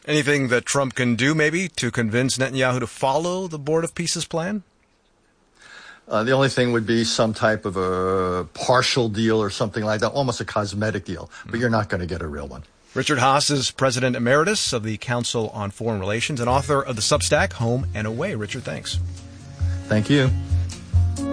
Anything that Trump can do, maybe, to convince Netanyahu to follow the Board of Peace's plan? The only thing would be some type of a partial deal or something like that, almost a cosmetic deal. But you're not going to get a real one. Richard Haass is President Emeritus of the Council on Foreign Relations and author of the Substack, Home and Away. Richard, thanks. Thank you.